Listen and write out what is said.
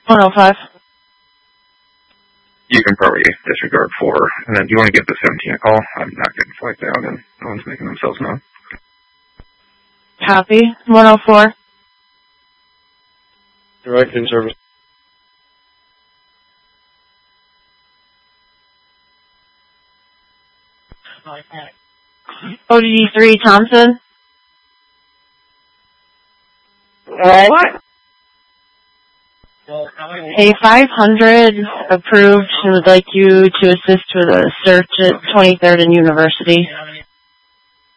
105. You can probably disregard 4. And then do you want to give the 17 a call? I'm not getting flagged down and no one's making themselves known. Copy. 104. Direct in service. ODD3 Thompson. What? A 500 approved and would like you to assist with a search at 23rd and University.